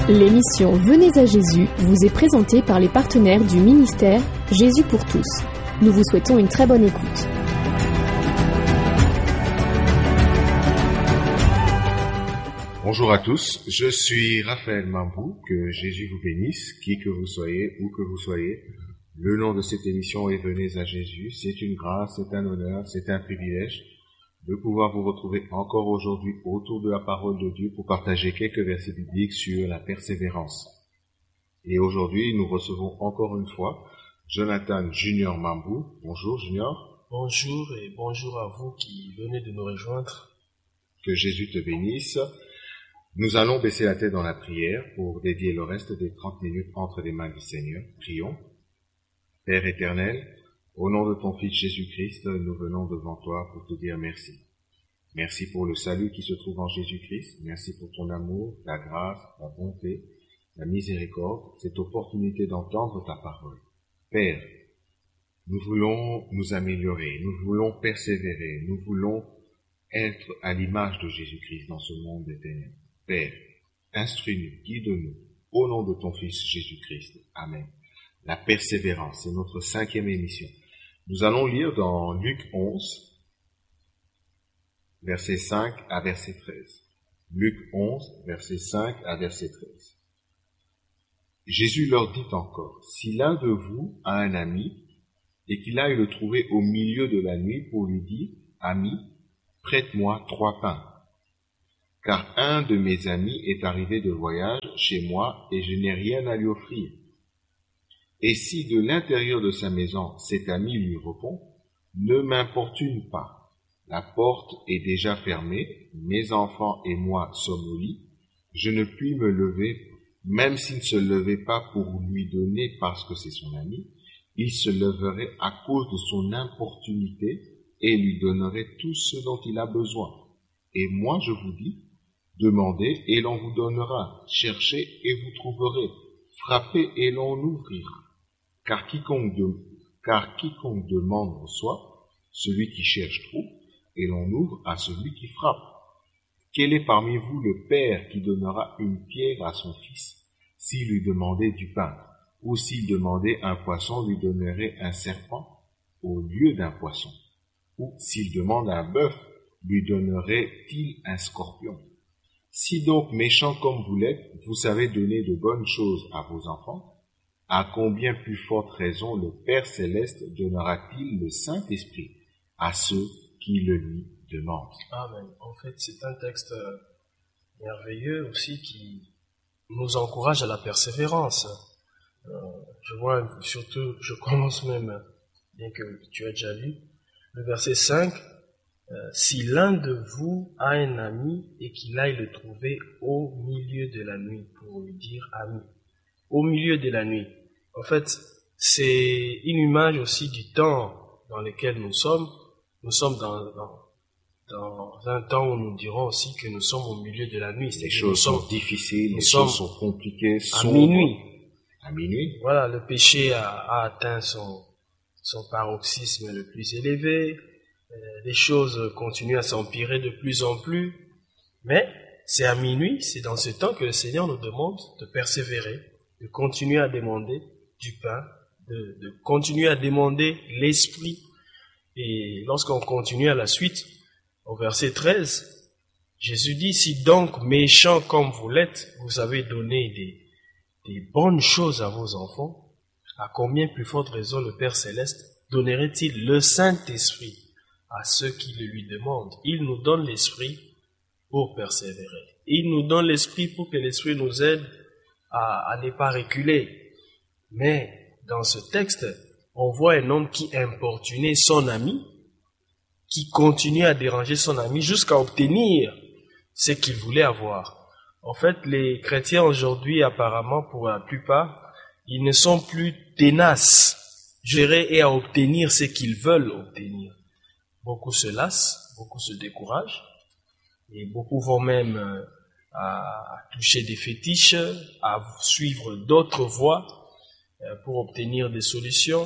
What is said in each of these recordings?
L'émission Venez à Jésus vous est présentée par les partenaires du ministère Jésus pour tous. Nous vous souhaitons une très bonne écoute. Bonjour à tous, je suis Raphaël Mambou, que Jésus vous bénisse, qui que vous soyez, où que vous soyez. Le nom de cette émission est Venez à Jésus. C'est une grâce, c'est un honneur, c'est un privilège de pouvoir vous retrouver encore aujourd'hui autour de la parole de Dieu pour partager quelques versets bibliques sur la persévérance. Et aujourd'hui, nous recevons encore une fois Jonathan Junior Mambou. Bonjour Junior. Bonjour et bonjour à vous qui venez de nous rejoindre. Que Jésus te bénisse. Nous allons baisser la tête dans la prière pour dédier le reste des 30 minutes entre les mains du Seigneur. Prions. Père éternel, au nom de ton Fils Jésus-Christ, nous venons devant toi pour te dire merci. Merci pour le salut qui se trouve en Jésus-Christ. Merci pour ton amour, la grâce, la bonté, la miséricorde, cette opportunité d'entendre ta parole. Père, nous voulons nous améliorer, nous voulons persévérer, nous voulons être à l'image de Jésus-Christ dans ce monde des ténèbres. Père, instruis-nous, guide-nous, au nom de ton Fils Jésus-Christ. Amen. La persévérance, c'est notre 5e émission. Nous allons lire dans Luc 11, verset 5 à verset 13. Luc 11, verset 5 à verset 13. Jésus leur dit encore, « Si l'un de vous a un ami, et qu'il aille le trouver au milieu de la nuit pour lui dire, « Ami, prête-moi 3 pains. Car un de mes amis est arrivé de voyage chez moi et je n'ai rien à lui offrir. » Et si de l'intérieur de sa maison cet ami lui répond, « Ne m'importune pas, la porte est déjà fermée, mes enfants et moi sommes au lit, je ne puis me lever, même s'il ne se levait pas pour lui donner parce que c'est son ami, il se leverait à cause de son importunité et lui donnerait tout ce dont il a besoin. Et moi je vous dis, demandez et l'on vous donnera, cherchez et vous trouverez, frappez et l'on ouvrira. Car quiconque demande reçoit, celui qui cherche trouve, et l'on ouvre à celui qui frappe. Quel est parmi vous le père qui donnera une pierre à son fils, s'il lui demandait du pain, ou s'il demandait un poisson, lui donnerait un serpent au lieu d'un poisson, ou s'il demande un bœuf, lui donnerait-il un scorpion? Si donc méchant comme vous l'êtes, vous savez donner de bonnes choses à vos enfants, à combien plus forte raison le Père Céleste donnera-t-il le Saint-Esprit à ceux qui le lui demandent? Amen. En fait, c'est un texte merveilleux aussi qui nous encourage à la persévérance. Je vois surtout, je commence même, bien que tu as déjà lu, le verset 5. Si l'un de vous a un ami et qu'il aille le trouver au milieu de la nuit pour lui dire ami. Au milieu de la nuit. En fait, c'est une image aussi du temps dans lequel nous sommes. Nous sommes dans un temps où nous dirons aussi que nous sommes au milieu de la nuit. Les choses sont difficiles, les choses sont compliquées, à minuit. À minuit. Voilà, le péché a atteint son paroxysme le plus élevé. Les choses continuent à s'empirer de plus en plus. Mais c'est à minuit, c'est dans ce temps que le Seigneur nous demande de persévérer, de continuer à demander du pain, de continuer à demander l'Esprit. Et lorsqu'on continue à la suite, au verset 13, Jésus dit, « Si donc méchants comme vous l'êtes, vous savez donner des bonnes choses à vos enfants, à combien plus forte raison le Père Céleste donnerait-il le Saint-Esprit à ceux qui le lui demandent? » Il nous donne l'Esprit pour persévérer. Il nous donne l'Esprit pour que l'Esprit nous aide à ne pas reculer. Mais dans ce texte, on voit un homme qui importunait son ami, qui continue à déranger son ami jusqu'à obtenir ce qu'il voulait avoir. En fait, les chrétiens aujourd'hui, apparemment, pour la plupart, ils ne sont plus ténaces, gérer et à obtenir ce qu'ils veulent obtenir. Beaucoup se lassent, beaucoup se découragent, et beaucoup vont même à toucher des fétiches, à suivre d'autres voies pour obtenir des solutions,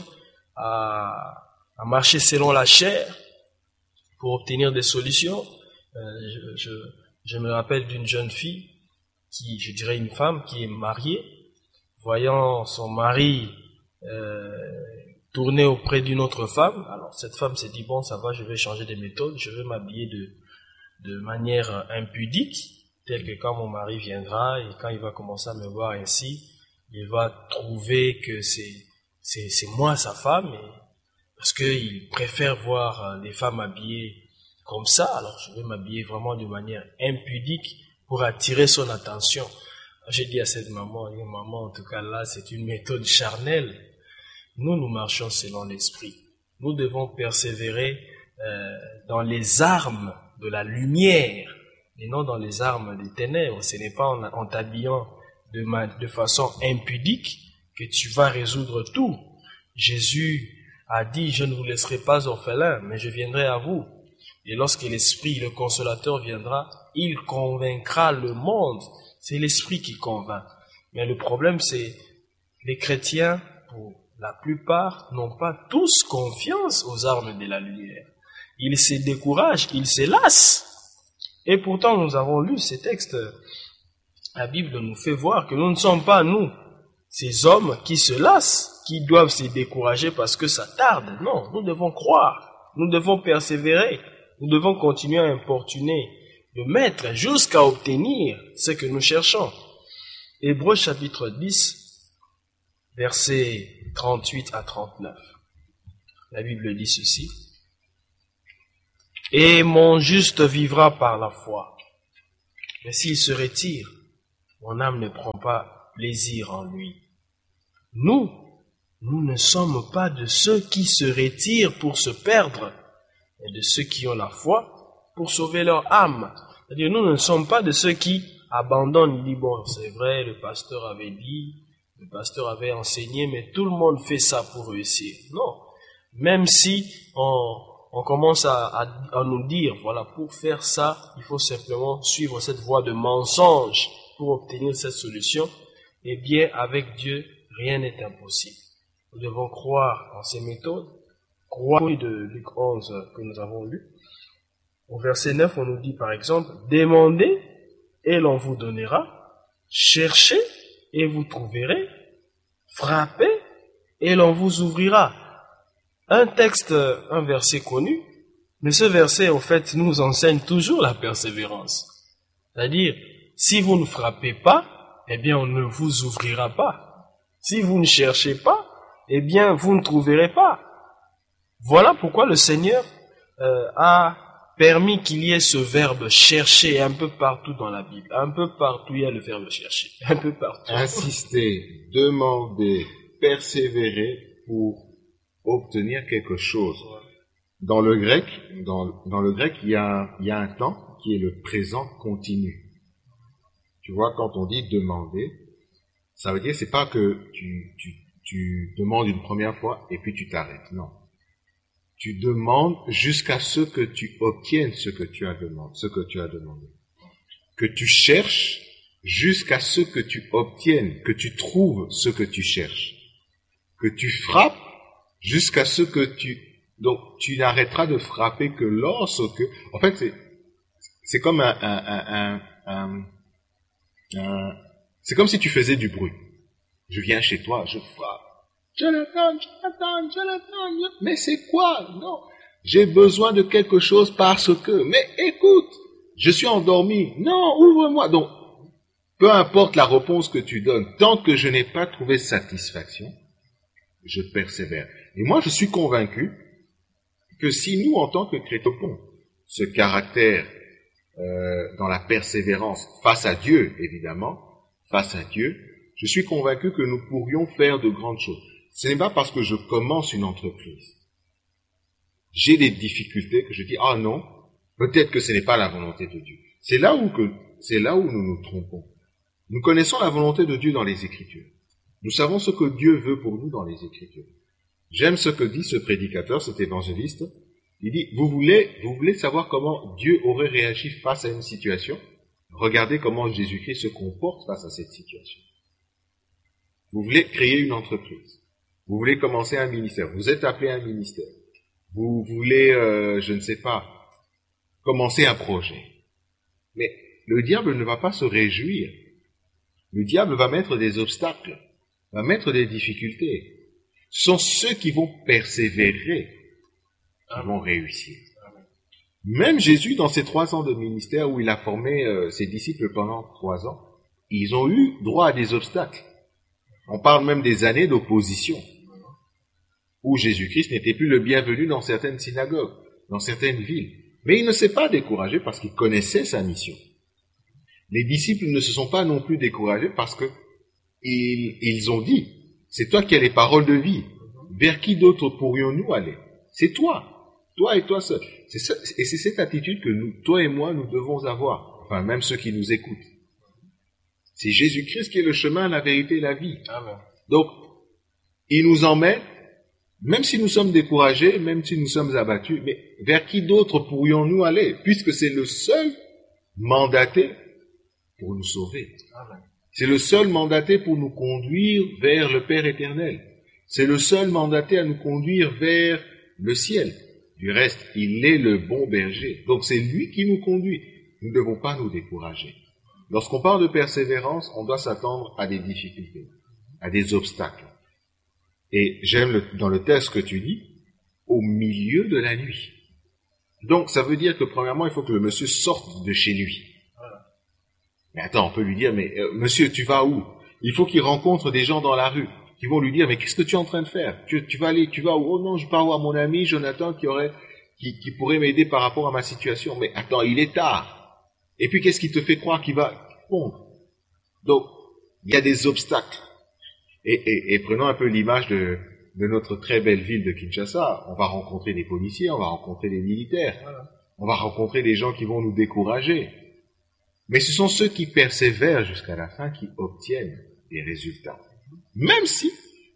à marcher selon la chair pour obtenir des solutions. Je me rappelle d'une jeune fille je dirais une femme qui est mariée, voyant son mari tourner auprès d'une autre femme, alors cette femme s'est dit, bon, ça va, je vais changer de méthode, je vais m'habiller de manière impudique, telle que quand mon mari viendra et quand il va commencer à me voir ainsi, il va trouver que c'est moi sa femme, parce qu'il préfère voir les femmes habillées comme ça, alors je vais m'habiller vraiment de manière impudique pour attirer son attention. J'ai dit à cette maman, en tout cas là, c'est une méthode charnelle. Nous marchons selon l'esprit. Nous devons persévérer dans les armes de la lumière et non dans les armes des ténèbres. Ce n'est pas en t'habillant de façon impudique que tu vas résoudre tout. Jésus a dit, je ne vous laisserai pas orphelins, mais je viendrai à vous. Et lorsque l'Esprit, le Consolateur viendra, il convaincra le monde. C'est l'Esprit qui convainc. Mais le problème, c'est les chrétiens, pour la plupart, n'ont pas tous confiance aux armes de la lumière. Ils se découragent, ils se lassent. Et pourtant, nous avons lu ces textes. La Bible nous fait voir que nous ne sommes pas, nous, ces hommes qui se lassent, qui doivent se décourager parce que ça tarde. Non, nous devons croire, nous devons persévérer, nous devons continuer à importuner le Maître jusqu'à obtenir ce que nous cherchons. Hébreux chapitre 10, versets 38 à 39. La Bible dit ceci. « Et mon juste vivra par la foi. Mais s'il se retire, mon âme ne prend pas plaisir en lui. Nous ne sommes pas de ceux qui se retirent pour se perdre, mais de ceux qui ont la foi pour sauver leur âme. » C'est-à-dire, nous ne sommes pas de ceux qui abandonnent, ils disent, bon, c'est vrai, le pasteur avait dit, le pasteur avait enseigné, mais tout le monde fait ça pour réussir. Non. Même si on commence à nous dire, voilà, pour faire ça, il faut simplement suivre cette voie de mensonge pour obtenir cette solution, eh bien, avec Dieu, rien n'est impossible. Nous devons croire en ces méthodes, croire de Luc 11 que nous avons lu. Au verset 9, on nous dit par exemple, « Demandez et l'on vous donnera, cherchez et vous trouverez, frappez et l'on vous ouvrira. » Un texte, un verset connu, mais ce verset, en fait, nous enseigne toujours la persévérance. C'est-à-dire, si vous ne frappez pas, eh bien, on ne vous ouvrira pas. Si vous ne cherchez pas, eh bien, vous ne trouverez pas. Voilà pourquoi le Seigneur a permis qu'il y ait ce verbe chercher un peu partout dans la Bible. Un peu partout, il y a le verbe chercher. Un peu partout. Insister, demander, persévérer pour obtenir quelque chose. Dans le grec, il y a un temps qui est le présent continu. Tu vois, quand on dit demander, ça veut dire c'est pas que tu demandes une première fois et puis tu t'arrêtes. Non. Tu demandes jusqu'à ce que tu obtiennes ce que tu as demandé. Que tu cherches jusqu'à ce que tu obtiennes, que tu trouves ce que tu cherches. Que tu frappes jusqu'à ce que donc tu n'arrêteras de frapper que lorsque, en fait c'est comme c'est comme si tu faisais du bruit. Je viens chez toi, je frappe. Jonathan, mais c'est quoi? Non, j'ai besoin de quelque chose parce que, mais écoute, je suis endormi. Non, ouvre-moi. Donc, peu importe la réponse que tu donnes, tant que je n'ai pas trouvé satisfaction, je persévère. Et moi, je suis convaincu que si nous, en tant que chrétiens, ce caractère dans la persévérance face à Dieu, évidemment, face à Dieu, je suis convaincu que nous pourrions faire de grandes choses. Ce n'est pas parce que je commence une entreprise. J'ai des difficultés que je dis, ah non, peut-être que ce n'est pas la volonté de Dieu. C'est là où nous nous trompons. Nous connaissons la volonté de Dieu dans les Écritures. Nous savons ce que Dieu veut pour nous dans les Écritures. J'aime ce que dit ce prédicateur, cet évangéliste. Il dit, vous voulez savoir comment Dieu aurait réagi face à une situation? Regardez comment Jésus-Christ se comporte face à cette situation. Vous voulez créer une entreprise. Vous voulez commencer un ministère. Vous êtes appelé à un ministère. Vous voulez, je ne sais pas, commencer un projet. Mais le diable ne va pas se réjouir Le diable va mettre des obstacles, va mettre des difficultés. Ce sont ceux qui vont persévérer qui vont réussir. Même Jésus, dans ses 3 ans de ministère où il a formé ses disciples pendant 3 ans, ils ont eu droit à des obstacles. On parle même des années d'opposition, où Jésus-Christ n'était plus le bienvenu dans certaines synagogues, dans certaines villes. Mais il ne s'est pas découragé parce qu'il connaissait sa mission. Les disciples ne se sont pas non plus découragés parce que ils ont dit, c'est toi qui as les paroles de vie. Vers qui d'autre pourrions-nous aller? C'est toi et toi seul. Et c'est cette attitude que nous, toi et moi, nous devons avoir. Enfin, même ceux qui nous écoutent. C'est Jésus-Christ qui est le chemin, la vérité et la vie. Amen. Donc, il nous emmène, même si nous sommes découragés, même si nous sommes abattus, mais vers qui d'autre pourrions-nous aller? Puisque c'est le seul mandaté pour nous sauver. Amen. C'est le seul mandaté pour nous conduire vers le Père éternel. C'est le seul mandaté à nous conduire vers le ciel. Du reste, il est le bon berger. Donc c'est lui qui nous conduit. Nous ne devons pas nous décourager. Lorsqu'on parle de persévérance, on doit s'attendre à des difficultés, à des obstacles. Et j'aime dans le texte que tu dis, au milieu de la nuit. Donc ça veut dire que premièrement, il faut que le monsieur sorte de chez lui. Mais attends, on peut lui dire, mais monsieur, tu vas où? Il faut qu'il rencontre des gens dans la rue qui vont lui dire, mais qu'est-ce que tu es en train de faire? Tu vas où? Oh non, je pars voir mon ami Jonathan qui pourrait m'aider par rapport à ma situation. Mais attends, il est tard. Et puis qu'est-ce qui te fait croire qu'il va pondre? Donc, il y a des obstacles. Et prenons un peu l'image de notre très belle ville de Kinshasa. On va rencontrer des policiers, on va rencontrer des militaires, on va rencontrer des gens qui vont nous décourager. Mais ce sont ceux qui persévèrent jusqu'à la fin qui obtiennent des résultats. Même si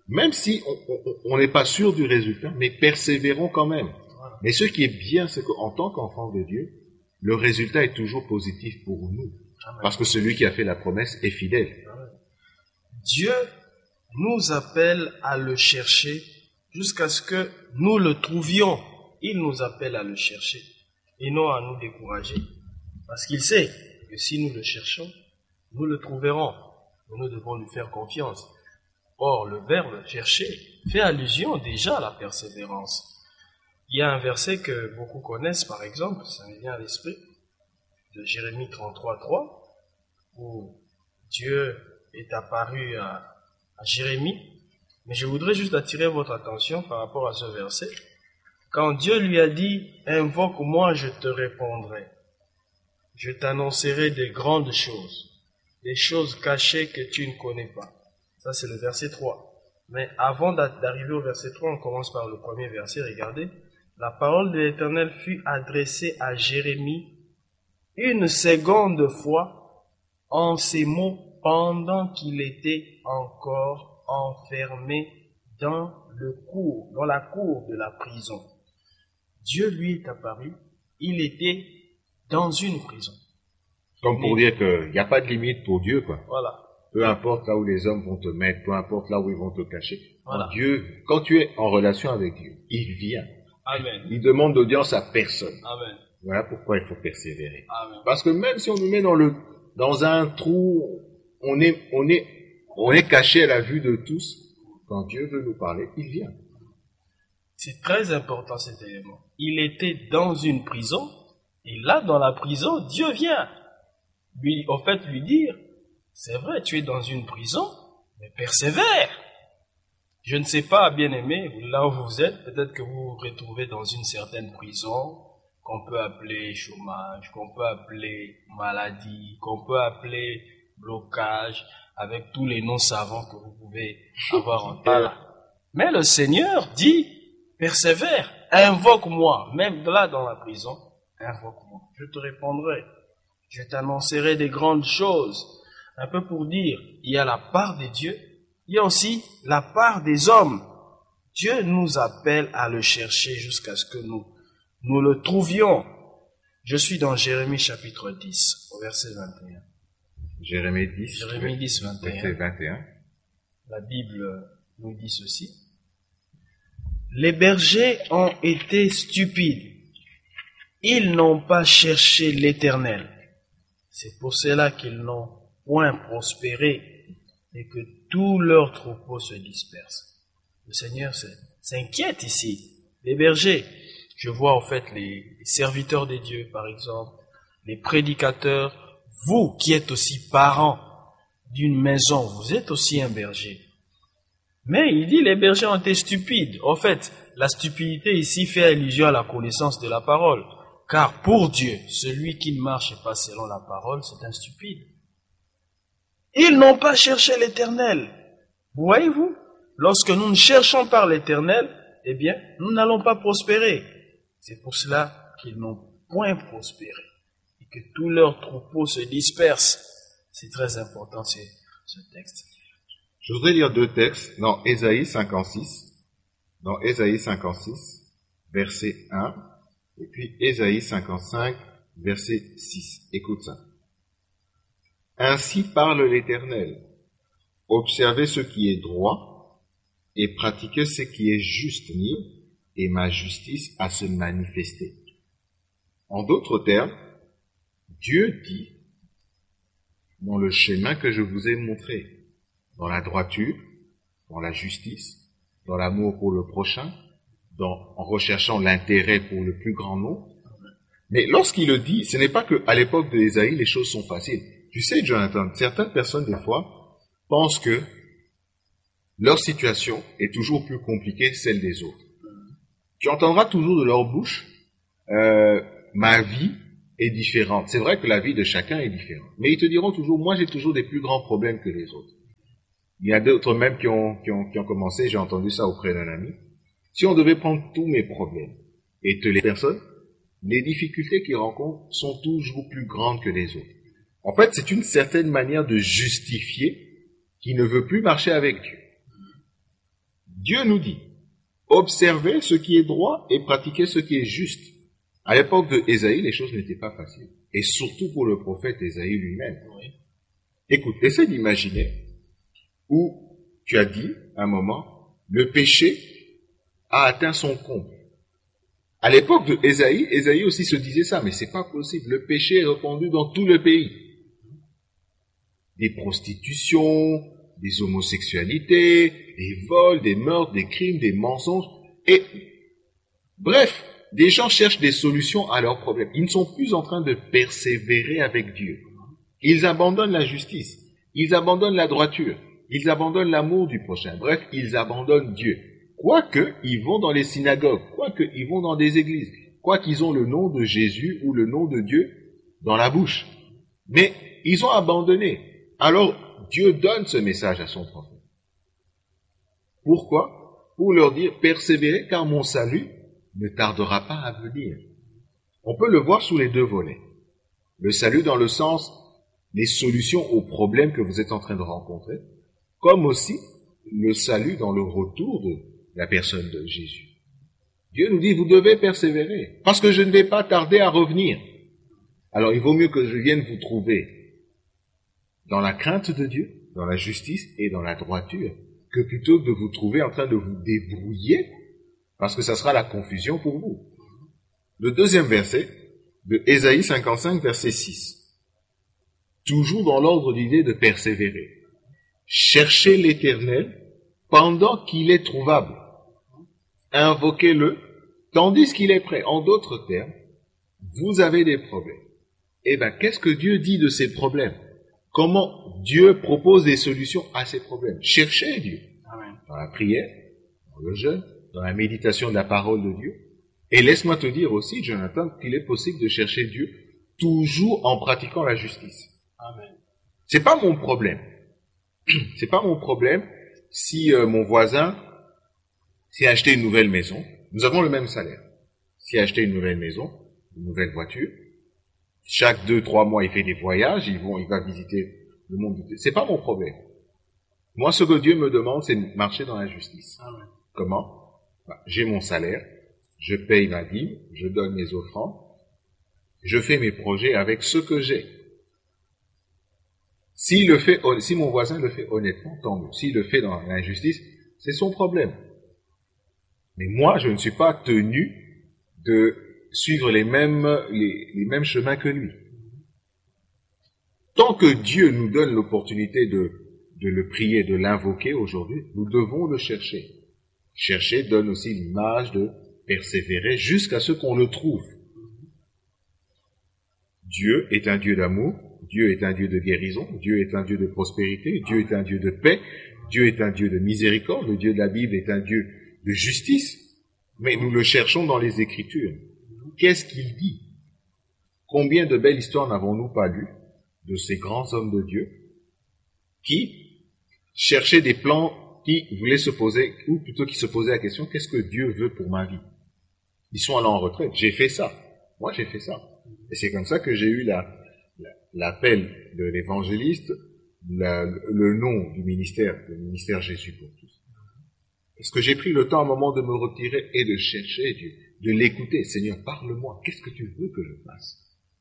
on n'est pas sûr du résultat, mais persévérons quand même. Mais ce qui est bien, c'est qu'en tant qu'enfant de Dieu, le résultat est toujours positif pour nous. Parce que celui qui a fait la promesse est fidèle. Dieu nous appelle à le chercher jusqu'à ce que nous le trouvions. Il nous appelle à le chercher et non à nous décourager. Parce qu'il sait que si nous le cherchons, nous le trouverons. Nous devons lui faire confiance. Or, le verbe chercher fait allusion déjà à la persévérance. Il y a un verset que beaucoup connaissent, par exemple, ça me vient à l'esprit, de Jérémie 33:3, où Dieu est apparu à Jérémie. Mais je voudrais juste attirer votre attention par rapport à ce verset. Quand Dieu lui a dit « Invoque-moi, je te répondrai. Je t'annoncerai des grandes choses, des choses cachées que tu ne connais pas. » Ça, c'est le verset 3. Mais avant d'arriver au verset 3, on commence par le premier verset. Regardez. La parole de l'Éternel fut adressée à Jérémie une seconde fois en ces mots pendant qu'il était encore enfermé dans la cour de la prison. Dieu lui est apparu. Il était dans une prison. Comme pour dire qu'il n'y a pas de limite pour Dieu, quoi. Voilà. Peu importe là où les hommes vont te mettre, peu importe là où ils vont te cacher. Voilà. Dieu, quand tu es en relation avec Dieu, il vient. Amen. Il demande d'audience à personne. Amen. Voilà pourquoi il faut persévérer. Amen. Parce que même si on nous met dans un trou, on est caché à la vue de tous. Quand Dieu veut nous parler, il vient. C'est très important cet élément. Il était dans une prison, et là, dans la prison, Dieu vient. Lui dire, c'est vrai, tu es dans une prison, mais persévère. Je ne sais pas, bien-aimé, là où vous êtes, peut-être que vous vous retrouvez dans une certaine prison, qu'on peut appeler chômage, qu'on peut appeler maladie, qu'on peut appeler blocage, avec tous les noms savants que vous pouvez avoir en tête. Mais le Seigneur dit, persévère, invoque-moi, même là dans la prison, invoque-moi, je te répondrai, je t'annoncerai des grandes choses. Un peu pour dire, il y a la part de Dieu, il y a aussi la part des hommes. Dieu nous appelle à le chercher jusqu'à ce que nous le trouvions. Je suis dans Jérémie chapitre 10, au verset 21. Jérémie 10, verset 21. La Bible nous dit ceci. Les bergers ont été stupides. Ils n'ont pas cherché l'Éternel. C'est pour cela qu'ils n'ont point prospérer et que tous leurs troupeaux se dispersent. Le Seigneur s'inquiète ici. Les bergers, je vois en fait les serviteurs de Dieu par exemple, les prédicateurs, vous qui êtes aussi parents d'une maison, vous êtes aussi un berger. Mais il dit les bergers ont été stupides. En fait, la stupidité ici fait allusion à la connaissance de la parole. Car pour Dieu, celui qui ne marche pas selon la parole, c'est un stupide. Ils n'ont pas cherché l'Éternel. Voyez-vous, lorsque nous ne cherchons pas l'Éternel, eh bien, nous n'allons pas prospérer. C'est pour cela qu'ils n'ont point prospéré et que tous leurs troupeaux se dispersent. C'est très important ce texte. Je voudrais lire deux textes dans Ésaïe 56, verset 1, et puis Ésaïe 55, verset 6. Écoute ça. Ainsi parle l'Éternel. Observez ce qui est droit et pratiquez ce qui est juste, et ma justice à se manifester. En d'autres termes, Dieu dit, dans le chemin que je vous ai montré, dans la droiture, dans la justice, dans l'amour pour le prochain, en recherchant l'intérêt pour le plus grand nombre. Mais lorsqu'il le dit, ce n'est pas qu'à l'époque d'Ésaïe, les choses sont faciles. Tu sais, Jonathan, certaines personnes, des fois, pensent que leur situation est toujours plus compliquée que celle des autres. Tu entendras toujours de leur bouche, ma vie est différente. C'est vrai que la vie de chacun est différente. Mais ils te diront toujours, moi j'ai toujours des plus grands problèmes que les autres. Il y a d'autres même qui ont commencé, j'ai entendu ça auprès d'un ami. Si on devait prendre tous mes problèmes et les personnes, les difficultés qu'ils rencontrent sont toujours plus grandes que les autres. En fait, c'est une certaine manière de justifier qui ne veut plus marcher avec Dieu. Dieu nous dit, observez ce qui est droit et pratiquez ce qui est juste. À l'époque de Ésaïe, les choses n'étaient pas faciles. Et surtout pour le prophète Ésaïe lui-même. Oui. Écoute, essaie d'imaginer où tu as dit, à un moment, le péché a atteint son comble. À l'époque de Ésaïe, Ésaïe aussi se disait ça, mais c'est pas possible. Le péché est répandu dans tout le pays. Des prostitutions, des homosexualités, des vols, des meurtres, des crimes, des mensonges. Et, bref, des gens cherchent des solutions à leurs problèmes. Ils ne sont plus en train de persévérer avec Dieu. Ils abandonnent la justice. Ils abandonnent la droiture. Ils abandonnent l'amour du prochain. Bref, ils abandonnent Dieu. Quoique, ils vont dans les synagogues. Quoique, ils vont dans des églises. Quoiqu'ils ont le nom de Jésus ou le nom de Dieu dans la bouche. Mais ils ont abandonné. Alors, Dieu donne ce message à son prophète. Pourquoi? Pour leur dire, persévérez car mon salut ne tardera pas à venir. On peut le voir sous les deux volets. Le salut dans le sens, les solutions aux problèmes que vous êtes en train de rencontrer, comme aussi le salut dans le retour de la personne de Jésus. Dieu nous dit, vous devez persévérer, parce que je ne vais pas tarder à revenir. Alors il vaut mieux que je vienne vous trouver dans la crainte de Dieu, dans la justice et dans la droiture, que plutôt que de vous trouver en train de vous débrouiller, parce que ça sera la confusion pour vous. Le deuxième verset de Ésaïe 55, verset 6. Toujours dans l'ordre d'idée de persévérer. Cherchez l'Éternel pendant qu'il est trouvable. Invoquez-le tandis qu'il est prêt. En d'autres termes, vous avez des problèmes. Eh bien, qu'est-ce que Dieu dit de ces problèmes? Comment Dieu propose des solutions à ces problèmes? Cherchez Dieu. Amen. Dans la prière, dans le jeûne, dans la méditation de la parole de Dieu. Et laisse-moi te dire aussi, Jonathan, qu'il est possible de chercher Dieu toujours en pratiquant la justice. Amen. C'est pas mon problème. C'est pas mon problème si mon voisin s'est acheté une nouvelle maison. Nous avons le même salaire. S'il a acheté une nouvelle maison, une nouvelle voiture, chaque 2-3 mois, il fait des voyages, il va visiter le monde. C'est pas mon problème. Moi, ce que Dieu me demande, c'est de marcher dans la justice. Amen. Comment? J'ai mon salaire, je paye ma dîme, je donne mes offrandes, je fais mes projets avec ce que j'ai. Si mon voisin le fait honnêtement, tant mieux. S'il le fait dans l'injustice, c'est son problème. Mais moi, je ne suis pas tenu de suivre les mêmes chemins que lui. tant que Dieu nous donne l'opportunité de le prier, de l'invoquer aujourd'hui, nous devons le chercher. Chercher donne aussi l'image de persévérer jusqu'à ce qu'on le trouve. Dieu est un Dieu d'amour, Dieu est un Dieu de guérison, Dieu est un Dieu de prospérité, Dieu est un Dieu de paix, Dieu est un Dieu de miséricorde, le Dieu de la Bible est un Dieu de justice, mais nous le cherchons dans les Écritures. Qu'est-ce qu'il dit? Combien de belles histoires n'avons-nous pas lues de ces grands hommes de Dieu qui cherchaient des plans, qui voulaient se poser, ou plutôt qui se posaient la question, qu'est-ce que Dieu veut pour ma vie? Ils sont allés en retraite, j'ai fait ça, moi j'ai fait ça. Et c'est comme ça que j'ai eu l'appel de l'évangéliste, le nom du ministère, le ministère Jésus pour tous. Parce que j'ai pris le temps à un moment de me retirer et de chercher Dieu, de l'écouter. Seigneur, parle-moi, qu'est-ce que tu veux que je fasse?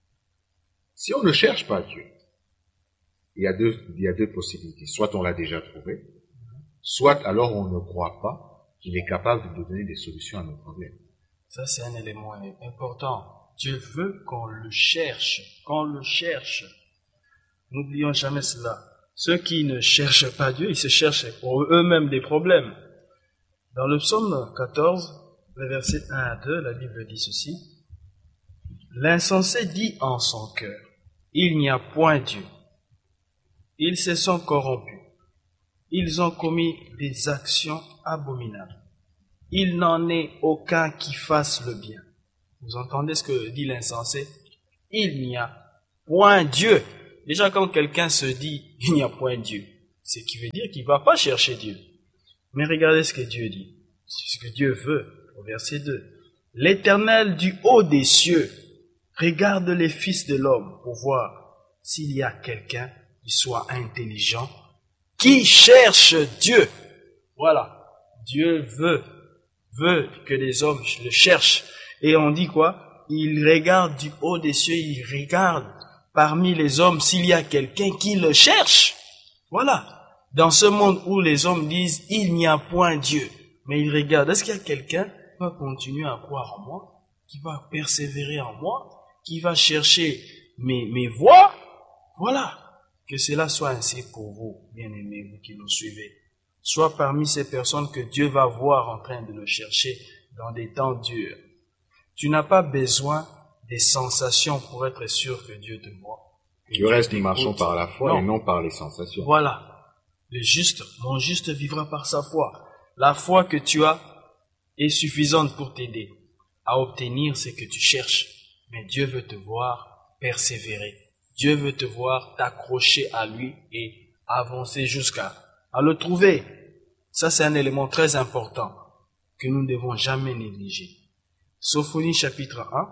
Si on ne cherche pas Dieu, il y a deux possibilités. Soit on l'a déjà trouvé, soit alors on ne croit pas qu'il est capable de nous donner des solutions à nos problèmes. Ça, c'est un élément important. Dieu veut qu'on le cherche, qu'on le cherche. N'oublions jamais cela. Ceux qui ne cherchent pas Dieu, ils se cherchent pour eux-mêmes des problèmes. Dans le psaume 14, le verset 1 à 2, la Bible dit ceci. L'insensé dit en son cœur, il n'y a point Dieu. Ils se sont corrompus. Ils ont commis des actions abominables. Il n'en est aucun qui fasse le bien. Vous entendez ce que dit l'insensé? Il n'y a point Dieu. Déjà, quand quelqu'un se dit il n'y a point Dieu, c'est ce qui veut dire qu'il ne va pas chercher Dieu. Mais regardez ce que Dieu dit. C'est ce que Dieu veut. Au verset 2. L'Éternel du haut des cieux regarde les fils de l'homme pour voir s'il y a quelqu'un qui soit intelligent, qui cherche Dieu. Voilà. Dieu veut que les hommes le cherchent. Et on dit quoi? Il regarde du haut des cieux, il regarde parmi les hommes s'il y a quelqu'un qui le cherche. Voilà. Dans ce monde où les hommes disent il n'y a point Dieu, mais ils regardent, est-ce qu'il y a quelqu'un qui va continuer à croire en moi, qui va persévérer en moi, qui va chercher mes voies? Voilà. Que cela soit ainsi pour vous, bien-aimés, vous qui nous suivez. Soit parmi ces personnes que Dieu va voir en train de le chercher dans des temps durs. Tu n'as pas besoin des sensations pour être sûr que Dieu te voit. Du reste, nous marchons par la foi et non par les sensations. Voilà. Mon juste vivra par sa foi. La foi que tu as est suffisante pour t'aider à obtenir ce que tu cherches. Mais Dieu veut te voir persévérer. Dieu veut te voir t'accrocher à lui et avancer jusqu'à le trouver. Ça, c'est un élément très important que nous ne devons jamais négliger. Sophonie chapitre 1,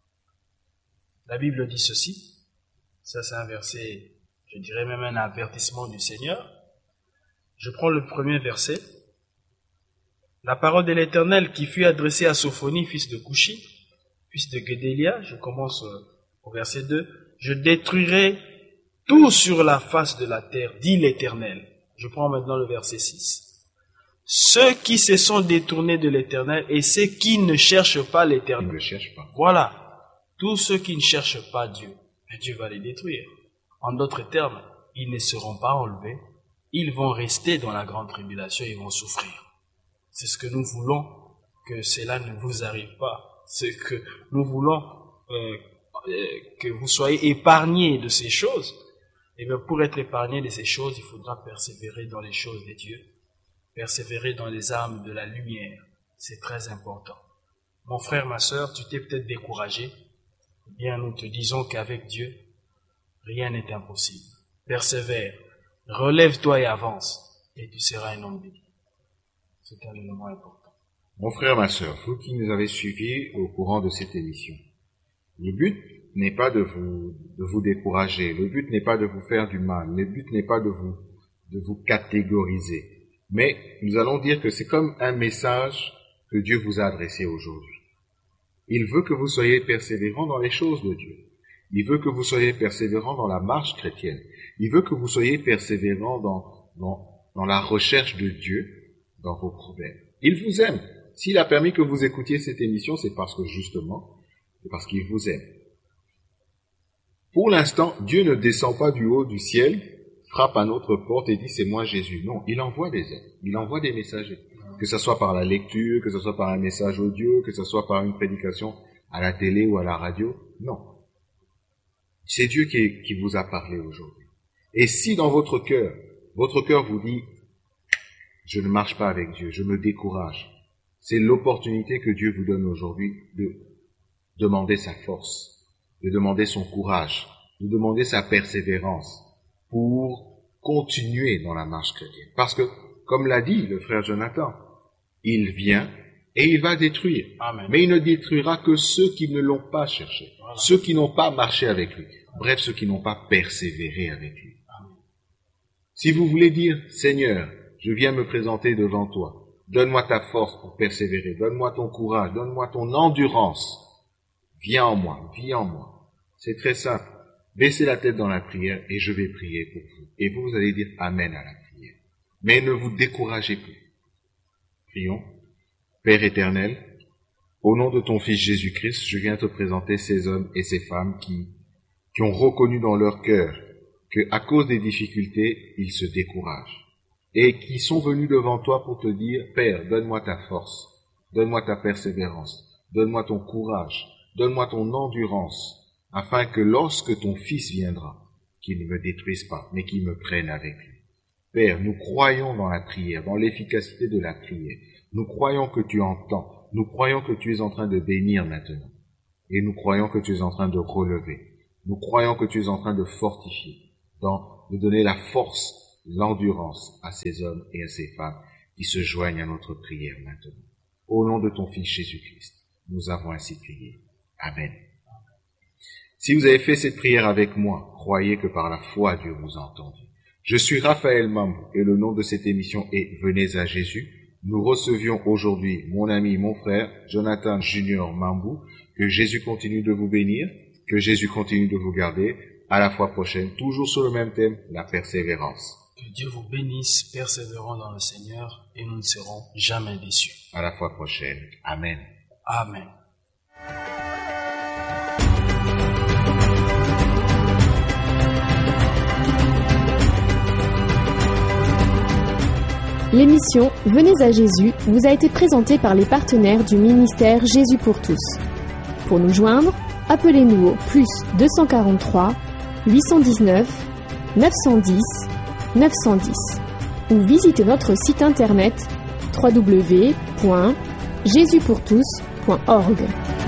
la Bible dit ceci. Ça, c'est un verset, je dirais même un avertissement du Seigneur. Je prends le premier verset. La parole de l'Éternel qui fut adressée à Sophonie, fils de Couchi, fils de Guédélia, je commence au verset 2. Je détruirai tout sur la face de la terre, dit l'Éternel. Je prends maintenant le verset 6. Ceux qui se sont détournés de l'Éternel et ceux qui ne cherchent pas l'Éternel. Ils ne le cherchent pas. Voilà. Tous ceux qui ne cherchent pas Dieu, Dieu va les détruire. En d'autres termes, ils ne seront pas enlevés. Ils vont rester dans la grande tribulation, ils vont souffrir. C'est ce que nous voulons, que cela ne vous arrive pas. C'est que nous voulons que vous soyez épargnés de ces choses. Et bien pour être épargné de ces choses, il faudra persévérer dans les choses de Dieu. Persévérer dans les armes de la lumière. C'est très important. Mon frère, ma sœur, tu t'es peut-être découragé. Eh bien, nous te disons qu'avec Dieu, rien n'est impossible. Persévère. Relève-toi et avance. Et tu seras un homme de Dieu. C'est un élément important. Mon frère, ma sœur, vous qui nous avez suivis au courant de cette émission, le but n'est pas de vous décourager. Le but n'est pas de vous faire du mal. Le but n'est pas de vous catégoriser. Mais nous allons dire que c'est comme un message que Dieu vous a adressé aujourd'hui. Il veut que vous soyez persévérants dans les choses de Dieu. Il veut que vous soyez persévérants dans la marche chrétienne. Il veut que vous soyez persévérants dans la recherche de Dieu dans vos problèmes. Il vous aime. S'il a permis que vous écoutiez cette émission, c'est parce que justement, c'est parce qu'il vous aime. Pour l'instant, Dieu ne descend pas du haut du ciel, frappe à notre porte et dit « c'est moi Jésus ». Non, il envoie des hommes, il envoie des messagers. Que ce soit par la lecture, que ce soit par un message audio, que ce soit par une prédication à la télé ou à la radio. Non. C'est Dieu qui vous a parlé aujourd'hui. Et si dans votre cœur vous dit « je ne marche pas avec Dieu, je me décourage », c'est l'opportunité que Dieu vous donne aujourd'hui de demander sa force, de demander son courage, de demander sa persévérance pour continuer dans la marche chrétienne. Parce que, comme l'a dit le frère Jonathan, il vient et il va détruire. Amen. Mais il ne détruira que ceux qui ne l'ont pas cherché, voilà. Ceux qui n'ont pas marché avec lui, bref, ceux qui n'ont pas persévéré avec lui. Amen. Si vous voulez dire, Seigneur, je viens me présenter devant toi, donne-moi ta force pour persévérer, donne-moi ton courage, donne-moi ton endurance, viens en moi, vis en moi. C'est très simple. Baissez la tête dans la prière et je vais prier pour vous. Et vous allez dire Amen à la prière. Mais ne vous découragez plus. Prions. Père éternel, au nom de ton Fils Jésus-Christ, je viens te présenter ces hommes et ces femmes qui ont reconnu dans leur cœur qu'à cause des difficultés, ils se découragent. Et qui sont venus devant toi pour te dire, Père, donne-moi ta force, donne-moi ta persévérance, donne-moi ton courage, donne-moi ton endurance, afin que lorsque ton Fils viendra, qu'il ne me détruise pas, mais qu'il me prenne avec lui. Père, nous croyons dans la prière, dans l'efficacité de la prière. Nous croyons que tu entends. Nous croyons que tu es en train de bénir maintenant. Et nous croyons que tu es en train de relever. Nous croyons que tu es en train de fortifier, de donner la force, l'endurance à ces hommes et à ces femmes qui se joignent à notre prière maintenant. Au nom de ton Fils Jésus-Christ, nous avons ainsi prié. Amen. Si vous avez fait cette prière avec moi, croyez que par la foi Dieu vous a entendu. Je suis Raphaël Mambou et le nom de cette émission est Venez à Jésus. Nous recevions aujourd'hui mon ami, mon frère, Jonathan Junior Mambou. Que Jésus continue de vous bénir, que Jésus continue de vous garder. À la fois prochaine, toujours sur le même thème, la persévérance. Que Dieu vous bénisse, persévérons dans le Seigneur et nous ne serons jamais déçus. À la fois prochaine. Amen. Amen. L'émission Venez à Jésus vous a été présentée par les partenaires du ministère Jésus pour tous. Pour nous joindre, appelez-nous au +243 819 910 910 ou visitez notre site internet www.jesuspourtous.org.